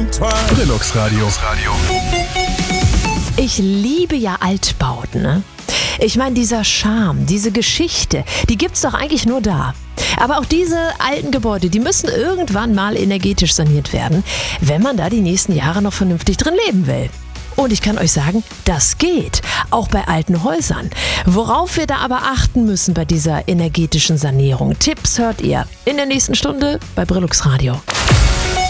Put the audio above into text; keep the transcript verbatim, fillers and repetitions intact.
Brillux Radio. Ich liebe ja Altbauten, ne? Ich meine, dieser Charme, diese Geschichte, die gibt's doch eigentlich nur da. Aber auch diese alten Gebäude, die müssen irgendwann mal energetisch saniert werden, wenn man da die nächsten Jahre noch vernünftig drin leben will. Und ich kann euch sagen, das geht, auch bei alten Häusern. Worauf wir da aber achten müssen bei dieser energetischen Sanierung, Tipps hört ihr in der nächsten Stunde bei Brillux Radio.